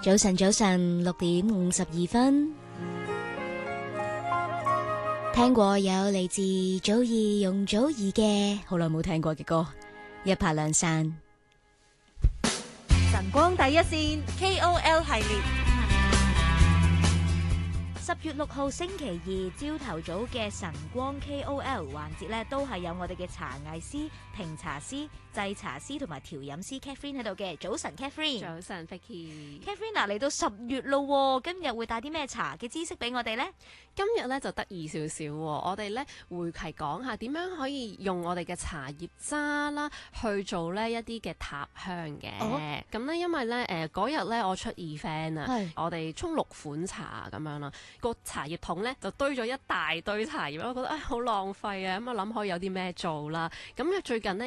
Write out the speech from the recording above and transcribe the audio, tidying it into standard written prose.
早晨，早晨，6:52。聽過有嚟自祖兒容祖兒嘅好耐冇聽過嘅歌《一拍兩散》。 晨光第一線 KOL 系列。 10月6號星期二朝頭早嘅晨光 KOL 環節呢，都係有我哋嘅茶藝師、評茶師、製茶師同埋調飲師 Catherine 喺度嘅。早晨 Catherine。 早晨 Vicky。 Catherine 嗱，嚟到10月咯，今日會帶啲咩茶嘅知識俾我哋呢？ 今日咧就得意少少喎，我哋咧會係講下點樣可以用我哋嘅茶葉渣啦去做呢一啲嘅塔香嘅。咁咧因為咧嗰日咧我出 event 啊，我哋沖6款茶咁樣啦，個茶葉桶咧就堆咗一大堆茶葉，我覺得好浪費啊，咁我諗可以有啲咩做啦。咁最近呢，